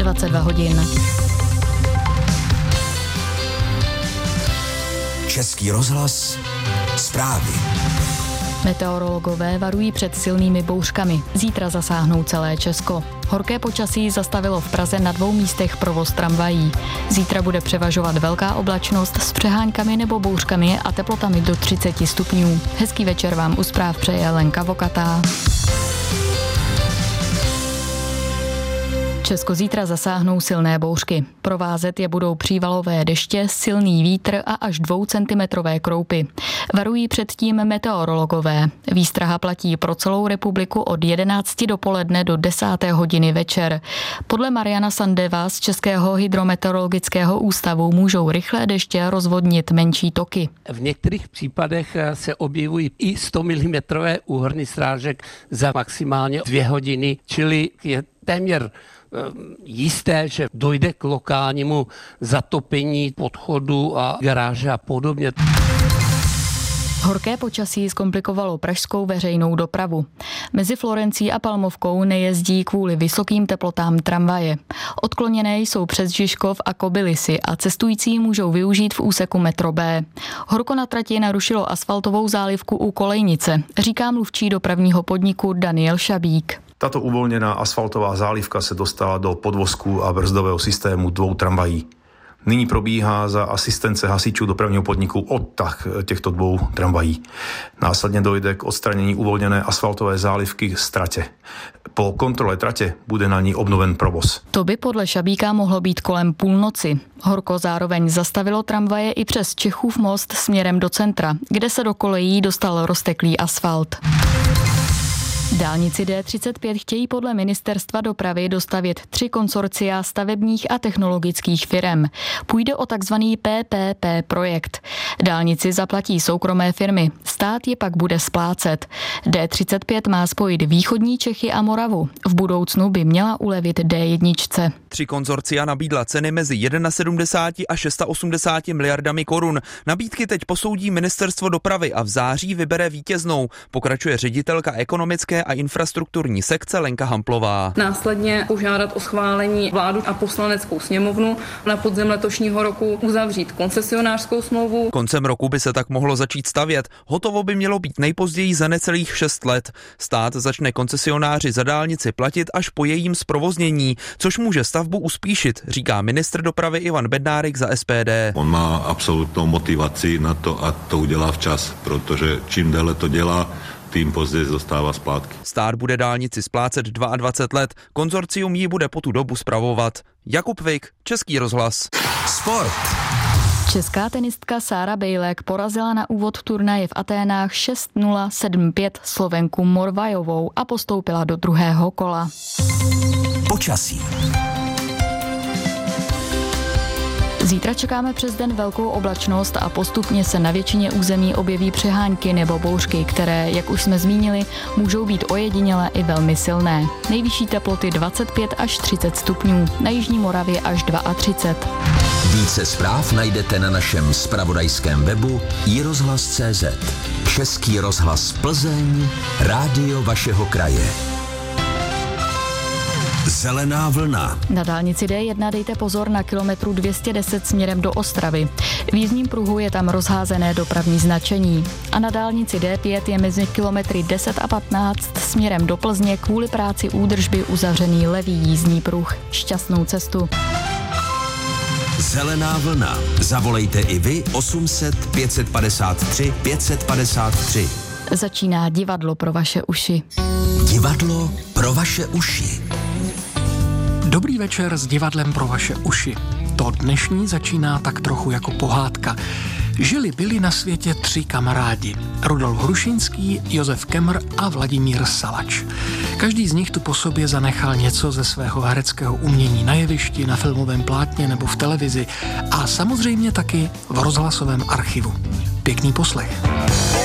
22 hodin. Český rozhlas, zprávy. Meteorologové varují před silnými bouřkami. Zítra zasáhnou celé Česko. Horké počasí zastavilo v Praze na 2 místech provoz tramvají. Zítra bude převažovat velká oblačnost s přeháňkami nebo bouřkami a teplotami do 30 stupňů. Hezký večer vám u zpráv přeje Lenka Vokatá. Česko zítra zasáhnou silné bouřky. Provázet je budou přívalové deště, silný vítr a až 2centimetrové kroupy. Varují předtím meteorologové. Výstraha platí pro celou republiku od 11 dopoledne do 10. hodiny večer. Podle Mariana Sandeva z Českého hydrometeorologického ústavu můžou rychlé deště rozvodnit menší toky. V některých případech se objevují i 100 mm úhrny srážek za maximálně 2 hodiny, čili je téměř jisté, že dojde k lokálnímu zatopení podchodu a garáže a podobně. Horké počasí zkomplikovalo pražskou veřejnou dopravu. Mezi Florencí a Palmovkou nejezdí kvůli vysokým teplotám tramvaje. Odkloněné jsou přes Žižkov a Kobylisy a cestující můžou využít v úseku metro B. Horko na trati narušilo asfaltovou zálivku u Kolejnice, říká mluvčí dopravního podniku Daniel Šabík. Tato uvolněná asfaltová zálivka se dostala do podvozku a brzdového systému 2 tramvají. Nyní probíhá za asistence hasičů dopravního podniku odtah těchto 2 tramvají. Následně dojde k odstranění uvolněné asfaltové zálivky z tratě. Po kontrole tratě bude na ní obnoven provoz. To by podle Šabíka mohlo být kolem půlnoci. Horko zároveň zastavilo tramvaje i přes Čechův most směrem do centra, kde se do kolejí dostal rozteklý asfalt. Dálnici D35 chtějí podle ministerstva dopravy dostavět 3 konsorcia stavebních a technologických firem. Půjde o takzvaný PPP projekt. Dálnici zaplatí soukromé firmy, stát je pak bude splácet. D35 má spojit východní Čechy a Moravu. V budoucnu by měla ulevit D1. 3 konzorcia nabídla ceny mezi 71 a 680 miliardami korun. Nabídky teď posoudí ministerstvo dopravy a v září vybere vítěznou, pokračuje ředitelka ekonomické a infrastrukturní sekce Lenka Hamplová. Následně požádat o schválení vládu a poslaneckou sněmovnu, na podzim letošního roku uzavřít koncesionářskou smlouvu. Koncem roku by se tak mohlo začít stavět. Hotovo by mělo být nejpozději za necelých 6 let. Stát začne koncesionáři za dálnici platit až po jejím zprovoznění, což může stavbu uspíšit, říká ministr dopravy Ivan Bednárik za SPD. On má absolutnou motivaci na to a to udělá včas, protože čím déle to dělá, tím později dostává splátky. Stát bude dálnici splácet 22 let, konzorcium ji bude po tu dobu spravovat. Jakub Vik, Český rozhlas. Sport. Česká tenistka Sára Bejlek porazila na úvod turnaje v Aténách 6-0, 7-5 Slovenku Morvajovou a postoupila do druhého kola. Počasí. Zítra čekáme přes den velkou oblačnost a postupně se na většině území objeví přehánky nebo bouřky, které, jak už jsme zmínili, můžou být ojedinělé i velmi silné. Nejvyšší teploty 25 až 30 stupňů, na jižní Moravě až 32. Více zpráv najdete na našem zpravodajském webu iRozhlas.cz. Český rozhlas Plzeň, rádio vašeho kraje. Zelená vlna. Na dálnici D1 dejte pozor na kilometru 210 směrem do Ostravy. V jízdním pruhu je tam rozházené dopravní značení. A na dálnici D5 je mezi kilometry 10 a 15 směrem do Plzně kvůli práci údržby uzavřený levý jízdní pruh. Šťastnou cestu. Zelená vlna. Zavolejte i vy 800 553 553. Začíná divadlo pro vaše uši. Divadlo pro vaše uši. Dobrý večer s divadlem pro vaše uši. To dnešní začíná tak trochu jako pohádka. Byli na světě 3 kamarádi. Rudolf Hrušinský, Josef Kemr a Vladimír Salač. Každý z nich tu po sobě zanechal něco ze svého hereckého umění na jevišti, na filmovém plátně nebo v televizi a samozřejmě taky v rozhlasovém archivu. Pěkný poslech.